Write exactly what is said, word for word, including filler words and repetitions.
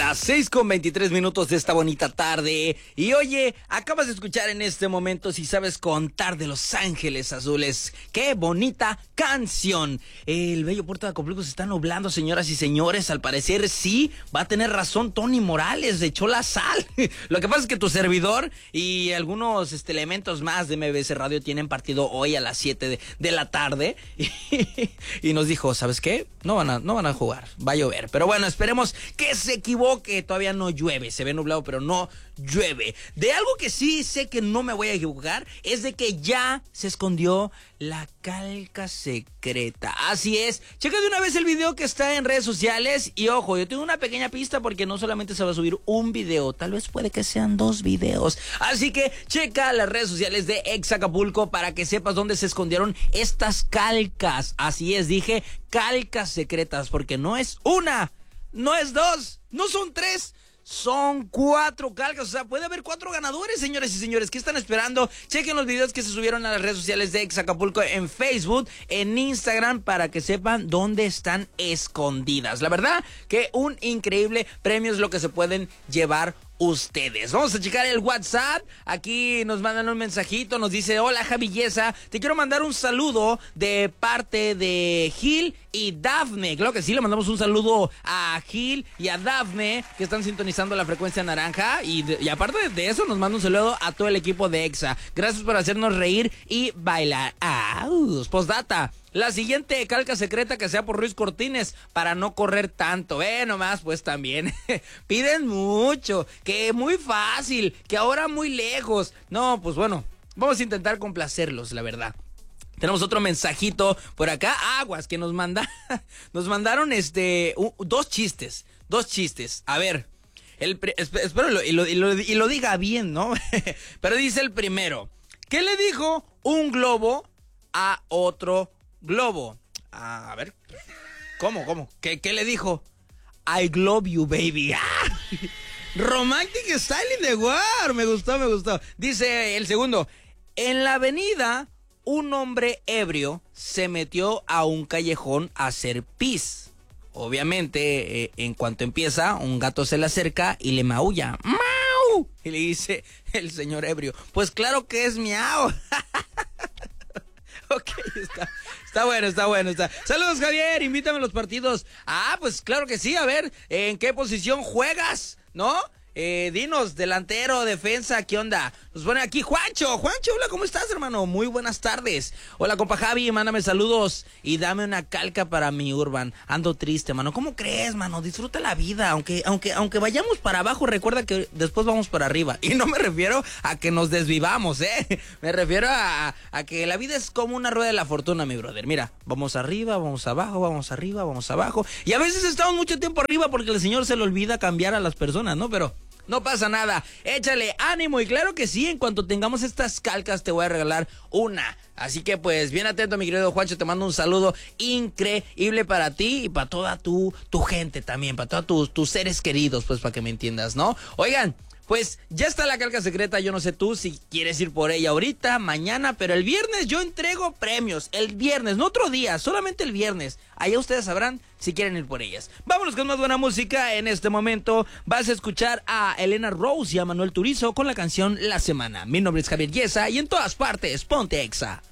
Las seis con veintitrés minutos de esta bonita tarde. Y oye, acabas de escuchar en este momento Si Sabes Contar de Los Ángeles Azules. ¡Qué bonita canción! El bello puerto de Acapulco se está nublando, señoras y señores. Al parecer sí, va a tener razón Tony Morales, le echó la sal. Lo que pasa es que tu servidor y algunos este, elementos más de M B S Radio tienen partido hoy a las siete de, de la tarde. Y, y nos dijo, ¿sabes qué? No van a, no van a jugar, va a llover. Pero bueno, esperemos que se equivoque. Que todavía no llueve, se ve nublado pero no llueve. De algo que sí sé que no me voy a equivocar es de que ya se escondió la calca secreta. Así es, checa de una vez el video que está en redes sociales. Y ojo, yo tengo una pequeña pista porque no solamente se va a subir un video, tal vez puede que sean dos videos. Así que checa las redes sociales de Exa Acapulco para que sepas dónde se escondieron estas calcas. Así es, dije calcas secretas porque no es una, no es dos, no son tres, son cuatro calcas. O sea, puede haber cuatro ganadores, señores y señores. ¿Qué están esperando? Chequen los videos que se subieron a las redes sociales de Exa Acapulco en Facebook, en Instagram, para que sepan dónde están escondidas. La verdad que un increíble premio es lo que se pueden llevar ustedes. Vamos a checar el WhatsApp. Aquí nos mandan un mensajito. Nos dice, hola Javilleza, te quiero mandar un saludo de parte de Gil y Dafne. Claro que sí, le mandamos un saludo a Gil y a Dafne, que están sintonizando la frecuencia naranja. Y, de, y aparte de eso, nos manda un saludo a todo el equipo de Exa. Gracias por hacernos reír y bailar. Ah, uh, postdata. La siguiente calca secreta que sea por Ruiz Cortines para no correr tanto. Eh, nomás, pues también. Piden mucho, que muy fácil, que ahora muy lejos. No, pues bueno, vamos a intentar complacerlos, la verdad. Tenemos otro mensajito por acá. Aguas, que nos manda, nos mandaron este uh, dos chistes, dos chistes. A ver, el, espero lo, y, lo, y, lo, y lo diga bien, ¿no? Pero dice el primero, ¿qué le dijo un globo a otro globo? A ver, ¿cómo, cómo? ¿Qué, qué le dijo? I love you, baby. ¡Ah! Romantic Styling de War. Me gustó, me gustó. Dice el segundo, en la avenida, un hombre ebrio se metió a un callejón a hacer pis. Obviamente, eh, en cuanto empieza, un gato se le acerca y le maulla. ¡Mau! Y le dice el señor ebrio, pues claro que es miau. Ok, está, está bueno, está bueno, está. Saludos, Javier, invítame a los partidos. Ah, pues claro que sí, a ver, ¿en qué posición juegas? ¿No? Eh, dinos, delantero, defensa, ¿qué onda? Nos pone aquí Juancho. Juancho, hola, ¿cómo estás, hermano? Muy buenas tardes. Hola, compa Javi, mándame saludos y dame una calca para mi Urban. Ando triste, mano. ¿Cómo crees, mano? Disfruta la vida. Aunque, aunque, aunque vayamos para abajo, recuerda que después vamos para arriba. Y no me refiero a que nos desvivamos, ¿eh? Me refiero a, a que la vida es como una rueda de la fortuna, mi brother. Mira, vamos arriba, vamos abajo, vamos arriba, vamos abajo. Y a veces estamos mucho tiempo arriba porque el Señor se le olvida cambiar a las personas, ¿no? Pero no pasa nada, échale ánimo. Y claro que sí, en cuanto tengamos estas calcas te voy a regalar una. Así que pues bien atento, mi querido Juancho, te mando un saludo increíble para ti y para toda tu, tu gente también, para todos tus, tus seres queridos, pues para que me entiendas, ¿no? Oigan, pues ya está la calca secreta, yo no sé tú si quieres ir por ella ahorita, mañana, pero el viernes yo entrego premios, el viernes, no otro día, solamente el viernes. Allá ustedes sabrán si quieren ir por ellas. Vámonos con más buena música. En este momento vas a escuchar a Elena Rose y a Manuel Turizo con la canción La Semana. Mi nombre es Javier Yesa y en todas partes, ponte Exa.